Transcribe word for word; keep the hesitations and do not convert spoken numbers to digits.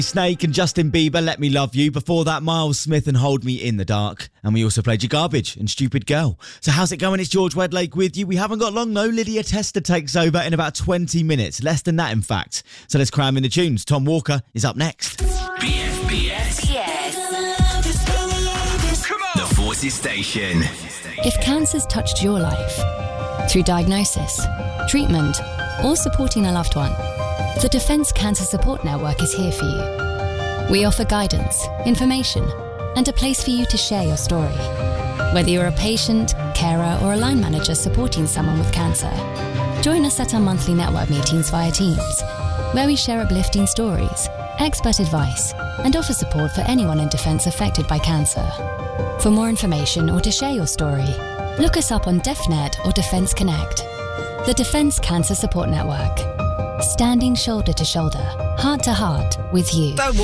Snake and Justin Bieber, Let Me Love You. Before that, Miles Smith and Hold Me in the Dark. And we also played Your Garbage and Stupid Girl. So how's it going? It's George Wedlake with you. We haven't got long, no. Lydia Tester takes over in about twenty minutes. Less than that, in fact. So let's cram in the tunes. Tom Walker is up next. B F B S. B S. Come on. The Forces Station. If cancer's touched your life, through diagnosis, treatment, or supporting a loved one, the Defence Cancer Support Network is here for you. We offer guidance, information, and a place for you to share your story. Whether you're a patient, carer, or a line manager supporting someone with cancer, join us at our monthly network meetings via Teams, where we share uplifting stories, expert advice, and offer support for anyone in Defence affected by cancer. For more information or to share your story, look us up on DefNet or Defence Connect. The Defence Cancer Support Network. Standing shoulder to shoulder, heart to heart with you. Don't